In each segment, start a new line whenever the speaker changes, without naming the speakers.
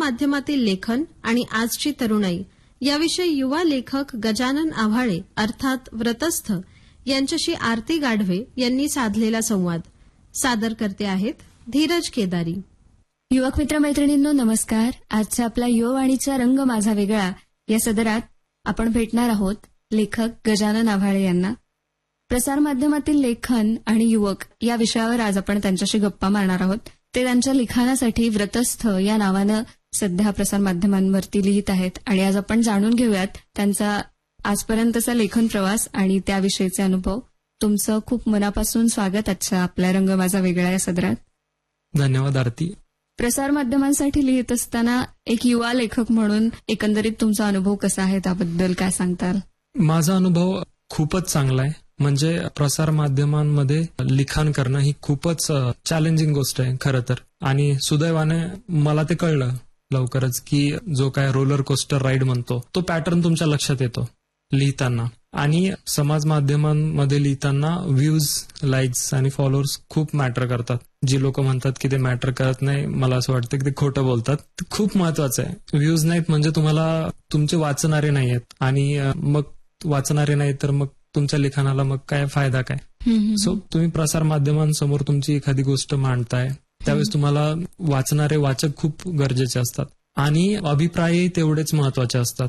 माध्यमातील लेखन आणि आजची तरुणाई याविषयी युवा लेखक गजानन आव्हाळे अर्थात व्रतस्थ यांच्याशी आरती गाढवे यांनी साधलेला संवाद सादर करते आहेत धीरज केदारी.
युवक मित्रमैत्रिणींनो नमस्कार. आजचा आपला युववाणीचा रंग माझा वेगळा या सदरात आपण भेटणार आहोत लेखक गजानन आव्हाळे यांना. प्रसारमाध्यमातील लेखन आणि युवक या विषयावर आज आपण त्यांच्याशी गप्पा मारणार आहोत. ते त्यांच्या लिखाणासाठी व्रतस्थ या नावानं सध्या प्रसारमाध्यमांवरती लिहित आहेत आणि आज आपण जाणून घेऊयात त्यांचा आजपर्यंतचा लेखन प्रवास आणि त्याविषयीचे अनुभव. तुमचं खूप मनापासून स्वागत आजच्या आपल्या रंग माझा वेगळा या सदरात.
धन्यवाद आरती.
प्रसारमाध्यमांसाठी लिहित असताना एक युवा लेखक म्हणून एकंदरीत तुमचा अनुभव कसा आहे त्याबद्दल काय सांगताल?
माझा अनुभव खूपच चांगला आहे. म्हणजे प्रसारमाध्यमांमध्ये लिखाण करणं ही खूपच चॅलेंजिंग गोष्ट आहे खरं तर. आणि सुदैवाने मला ते कळलं लवकरच की जो काय रोलर कोस्टर राईड म्हणतो तो पॅटर्न तुमच्या लक्षात येतो लिहिताना. आणि समाज माध्यमांमध्ये लिहिताना व्ह्यूज, लाईक्स आणि फॉलोअर्स खूप मॅटर करतात. जी लोक म्हणतात की ते मॅटर करत नाही, मला असं वाटतं की ते खोटं बोलतात. ते खूप महत्वाचं आहे. व्ह्यूज नाहीत म्हणजे तुम्हाला तुमचे वाचणारे नाही आहेत आणि मग वाचणारे नाही तर मग तुमच्या लिखाणाला मग काय फायदा काय. सो तुम्ही प्रसार माध्यमांसमोर तुमची एखादी गोष्ट मांडताय त्यावेळेस तुम्हाला वाचणारे वाचक खूप गरजेचे असतात आणि अभिप्रायही तेवढेच महत्वाचे असतात.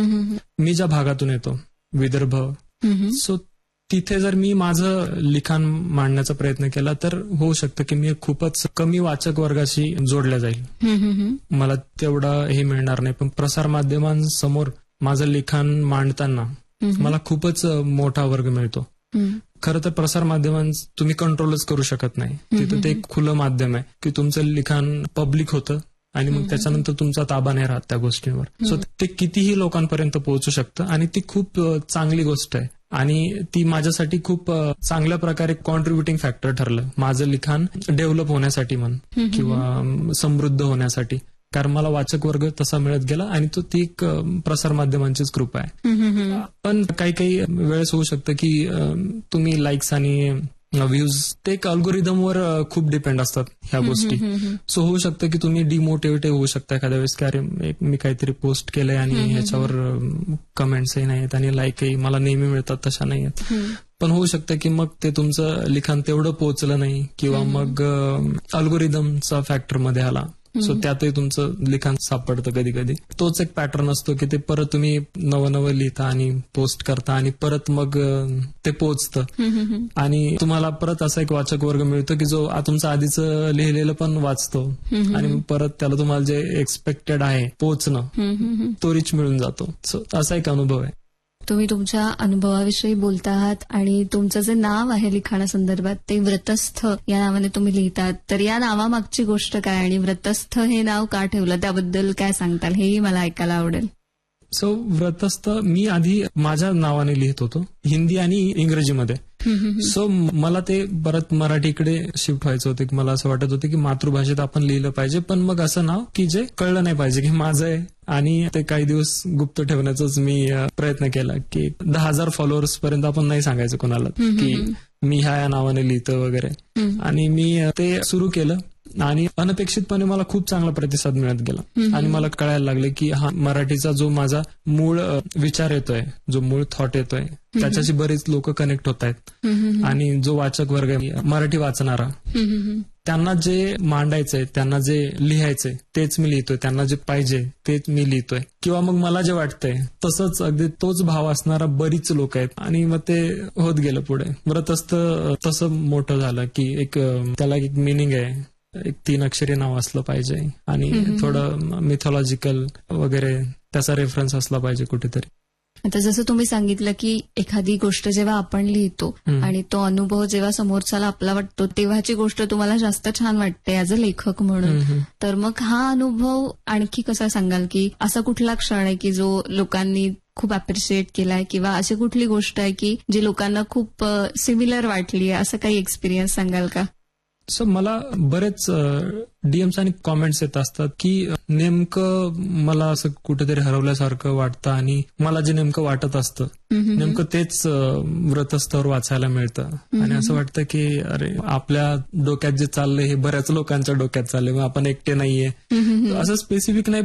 मी ज्या भागातून येतो विदर्भ, सो तिथे जर मी माझं लिखाण मांडण्याचा प्रयत्न केला तर होऊ शकतं की मी खूपच कमी वाचक वर्गाशी जोडल्या जाईल, मला तेवढं हे मिळणार नाही. पण प्रसार माध्यमांसमोर माझं लिखाण मांडताना मला खूपच मोठा वर्ग मिळतो. खरं तर प्रसार माध्यमांत तुम्ही कंट्रोलच करू शकत नाही. तिथं ते एक खुलं माध्यम आहे की तुमचं लिखाण पब्लिक होतं आणि मग त्याच्यानंतर तुमचा ताबा नाही राहत त्या गोष्टींवर. सो ते कितीही लोकांपर्यंत पोहोचू शकतं आणि ती खूप चांगली गोष्ट आहे आणि ती माझ्यासाठी खूप चांगल्या प्रकारे कॉन्ट्रीब्युटिंग फॅक्टर ठरलं माझं लिखाण डेव्हलप होण्यासाठी म्हण किंवा समृद्ध होण्यासाठी. कारण मला वाचक वर्ग तसा मिळत गेला आणि ती एक प्रसार माध्यमांचीच कृपा आहे. पण काही वेळेस होऊ शकतं की तुम्ही लाईक्स आणि व्ह्यूज ते एक अल्गोरिदमवर खूप डिपेंड असतात ह्या गोष्टी. सो होऊ शकतं की तुम्ही डिमोटिवेट होऊ शकता एखाद्या वेळेस की अरे मी काहीतरी पोस्ट केलंय आणि ह्याच्यावर कमेंट्सही नाहीत आणि लाईकही मला नेहमी मिळतात तशा नाही आहेत. पण होऊ शकतं की मग ते तुमचं लिखाण तेवढं पोहोचलं नाही किंवा मग अल्गोरिदमचा फॅक्टर मध्ये आला. सो त्यातही तुमचं लिखाण सापडतं कधी कधी. तोच एक पॅटर्न असतो की ते परत तुम्ही नवं लिहिता आणि पोस्ट करता आणि परत मग ते पोचतं आणि तुम्हाला परत असा एक वाचक वर्ग मिळतो की जो तुमचं आधीच लिहिलेलं पण वाचतो आणि परत त्याला तुम्हाला जे एक्सपेक्टेड आहे पोचणं तो रिच मिळून जातो. सो असा एक अनुभव आहे.
तुम्ही तुमच्या अनुभवाविषयी बोलता आहात आणि तुमचं जे नाव आहे लिखाणासंदर्भात ते व्रतस्थ या नावाने तुम्ही लिहितात. तर या नावामागची गोष्ट काय आणि व्रतस्थ हे नाव का ठेवलं त्याबद्दल काय सांगताल हेही मला ऐकायला आवडेल.
सो व्रतस्थ मी आधी माझ्या नावाने लिहित होतो हिंदी आणि इंग्रजीमध्ये. सो मला ते परत मराठीकडे शिफ्ट व्हायचं होतं की मला असं वाटत होतं की मातृभाषेत आपण लिहिलं पाहिजे पण मग असं नाव की जे कळलं नाही पाहिजे की माझं आहे. आणि ते काही दिवस गुप्त ठेवण्याचाच मी प्रयत्न केला की 10,000 फॉलोअर्स पर्यंत आपण नाही सांगायचं कोणाला की मी ह्या नावाने लिहितो वगैरे. आणि मी ते सुरू केलं आणि अनपेक्षितपणे मला खूप चांगला प्रतिसाद मिळत गेला आणि मला कळायला लागले की हा मराठीचा जो माझा मूळ विचार येतोय, जो मूळ थॉट येतोय त्याच्याशी बरेच लोक कनेक्ट होत आहेत आणि जो वाचक वर्ग आहे मराठी वाचणारा त्यांना जे मांडायचंय, त्यांना जे लिहायचंय तेच मी लिहितोय, त्यांना जे पाहिजे तेच मी लिहितोय किंवा मग मला जे वाटतंय तसंच अगदी तोच भाव असणारा बरीच लोक आहेत आणि मग ते होत गेलं पुढे. व्रतस्थ तसं मोठं झालं की एक त्याला एक मिनिंग आहे, एक 3 अक्षरी नाव असलं पाहिजे आणि थोडं मिथॉलॉजिकल वगैरे त्याचा रेफरन्स असला पाहिजे कुठेतरी.
आता जसं तुम्ही सांगितलं की एखादी गोष्ट जेव्हा आपण लिहितो आणि तो अनुभव जेव्हा समोरच्याला आपला वाटतो तेव्हाची गोष्ट तुम्हाला जास्त छान वाटते ऍज अ लेखक म्हणून. तर मग हा अनुभव आणखी कसा सांगाल की असा कुठला क्षण आहे की जो लोकांनी खूप अप्रिशिएट केलाय किंवा अशी कुठली गोष्ट आहे की जी लोकांना खूप सिमिलर वाटली आहे, असं काही एक्सपिरियन्स सांगाल का?
सो मला बरेच डीएम्स आणि कॉमेंट्स येत असतात की नेमकं मला असं कुठेतरी हरवल्यासारखं वाटतं आणि मला जे नेमकं वाटत असतं नेमकं तेच व्रतस्थावर वाचायला मिळतं आणि असं वाटतं की अरे आपल्या डोक्यात जे चाललंय हे बऱ्याच लोकांच्या डोक्यात चाललंय, मग आपण एकटे नाहीये. असं स्पेसिफिक नाही